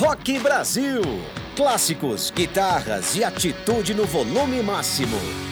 Rock Brasil. Clássicos, guitarras e atitude no volume máximo.